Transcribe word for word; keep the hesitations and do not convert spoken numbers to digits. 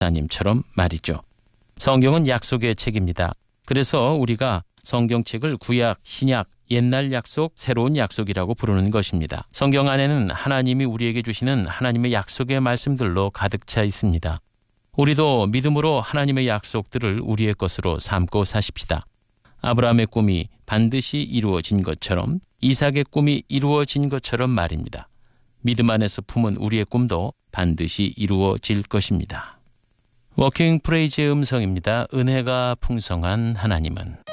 목사님처럼 말이죠. 성경은 약속의 책입니다. 그래서 우리가 성경책을 구약, 신약, 옛날 약속, 새로운 약속이라고 부르는 것입니다. 성경 안에는 하나님이 우리에게 주시는 하나님의 약속의 말씀들로 가득 차 있습니다. 우리도 믿음으로 하나님의 약속들을 우리의 것으로 삼고 사십시다. 아브라함의 꿈이 반드시 이루어진 것처럼, 이삭의 꿈이 이루어진 것처럼 말입니다. 믿음 안에서 품은 우리의 꿈도 반드시 이루어질 것입니다. 워킹 프레이즈의 음성입니다. 은혜가 풍성한 하나님은.